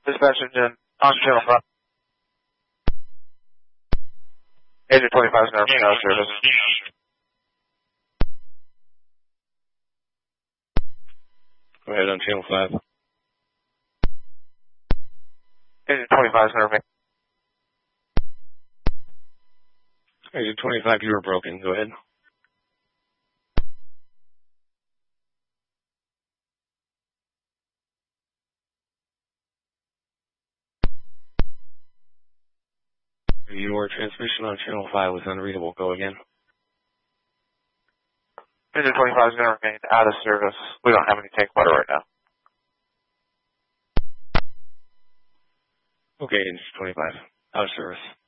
Dispatch engine on channel 5. Agent 25 is now out of service. Go ahead on channel 5. Agent 25 is now Agent 25, you were broken. Go ahead. Your transmission on channel 5 was unreadable. Go again. Agent 25 is going to remain out of service. We don't have any tank water right now. Okay, Agent 25, out of service.